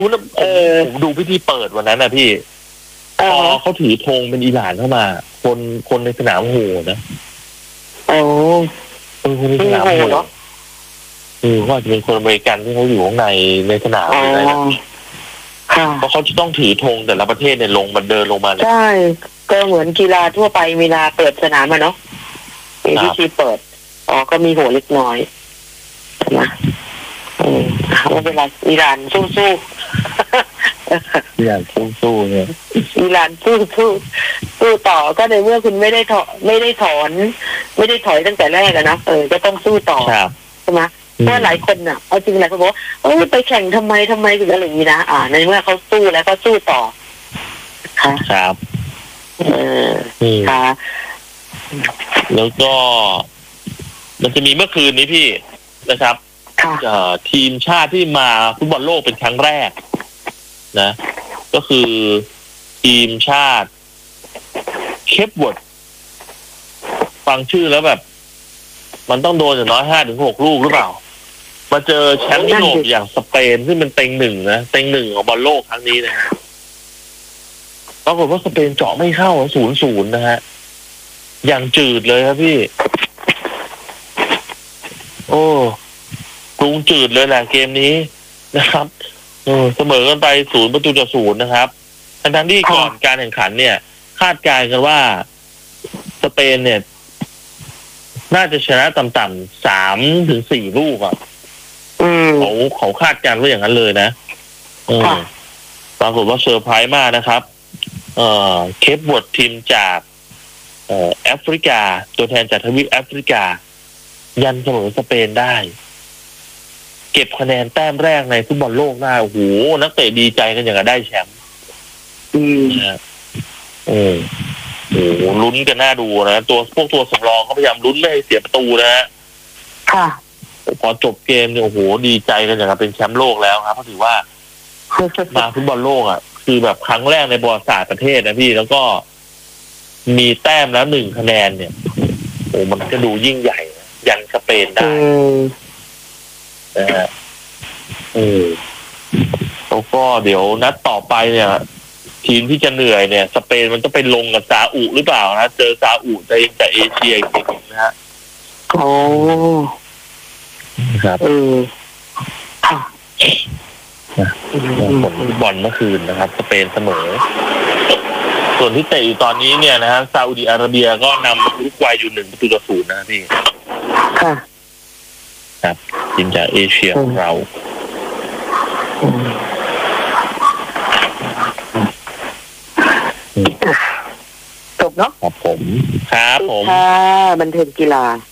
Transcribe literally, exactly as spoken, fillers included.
ผมผมดูพิธีเปิดวันนั้นนะพี่พอเขาถือธงเป็นอิหร่านเข้ามา คนคนในสนามโห่นะโอ้เออคนในสนามโห่เออว่าจะเป็นคนอเมริกันที่เขาอยู่ข้างในในสนามอะไรนะเพราะเขาจะต้องถือธงแต่ละประเทศเนี่ยลงมาเดินลงมาใช่ก็เหมือนกีฬาทั่วไปเวลาเปิดสนามอะเนาะมีพิธีเปิดอ๋อก็มีโห่เล็กน้อยนะอืมไม่เป็นไรอิหร่านสู้สู้อิหร่านสู้สู้เนี่ยอิหร่านสู้สู้สู้ต่อก็ในเมื่อคุณไม่ได้ถอนไม่ได้ถอน ไม่ได้ถอยตั้งแต่แรกอะนะเออก็ต้องสู้ต่อใช่ไหมเพราะหลายคนอ่ะเอาจริงหลายคนบอกว่าเออไปแข่งทำไมทำไมถึงอะไรอย่างนี้นะอ่าในเมื่อเขาสู้แล้วก็สู้ต่อค่ะครับเออค่ะแล้วก็มันจะมีเมื่อคืนนี้พี่นะครับทีมชาติที่มาฟุตบอลโลกเป็นครั้งแรกนะก็คือทีมชาติเคปเวิร์ดฟังชื่อแล้วแบบมันต้องโดนอย่างน้อยห้าถึงหกลูกหรือเปล่ามาเจอแชมป์ยุโรปอย่างสเปนซึ่งเป็นเต็งหนึ่งนะเต็งหนึ่งของบอลโลกครั้งนี้นะฮะปรากฏว่าสเปนเจาะไม่เข้าศูนย์ศูนย์นะฮะอย่างจืดเลยครับพี่โอ้กรุงจืดเลยแหละเกมนี้นะครับเออเสมอกันไปศูนย์ประตูต่อศูนย์นะครับทั้งที่ก่อนการแข่งขันเนี่ยคาดการณ์กันว่าสเปนเนี่ยน่าจะชนะต่ำๆสามถึงสี่ลูกอ่ะเขาเขาคาดการณ์ว่าอย่างนั้นเลยนะเออปรากฏว่าเซอร์ไพรส์มากนะครับเอ่อเคปเวิร์ดทีมจากเอ่อแอฟริกาตัวแทนจากทวีปแอฟริกายันเสมอสเปนได้เก็บคะแนนแต้มแรกในฟุตบอลโลกได้โอ้โหนักเตะดีใจกันอย่างกับได้แชมป์อืมนะโอ้โหลุ้นกันน่าดูนะตัวพวกตัวสำรองเขาพยายามลุ้นไม่ให้เสียประตูนะฮะค่ะพอจบเกมเนี่ยโอ้โหดีใจกันอย่างกับเป็นแชมป์โลกแล้วครับเพราะถือว่ามาฟุตบอลโลกอ่ะคือแบบครั้งแรกในประวัติศาสตร์ประเทศนะพี่แล้วก็มีแต้มแล้วหนึ่งคะแนนเนี่ยโอ้มันก็ดูยิ่งใหญ่ยันสเปนได้นะฮะเออแล้วก็เดี๋ยวนัดต่อไปเนี่ยทีมที่จะเหนื่อยเนี่ยสเปนมันจะไปลงกับซาอุหรือเปล่านะเจอซาอุในแต่เอเชียอีกทีนะฮะโอ้ครับเออค่ะผลบอลเมื่อคืนนะครับสเปนเสมอส่วนที่เตะอยู่ตอนนี้เนี่ยนะฮะซาอุดิอาระเบียก็นำอุรุกวัยอยู่หนึ่งประตูต่อศูนย์นะพี่ค่ะครับทีมจากเอเชียของเราจบเนาะครับผมครับผมค่ะบันเทิงกีฬา